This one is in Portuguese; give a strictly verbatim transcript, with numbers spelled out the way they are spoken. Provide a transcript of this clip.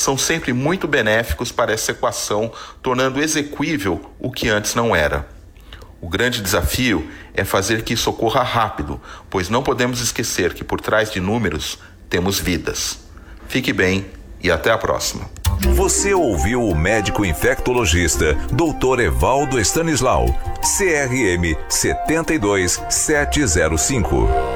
são sempre muito benéficos para essa equação, tornando exequível o que antes não era. O grande desafio é fazer que isso ocorra rápido, pois não podemos esquecer que por trás de números temos vidas. Fique bem e até a próxima. Você ouviu o médico infectologista doutor Evaldo Stanislau, C R M sete dois sete zero cinco.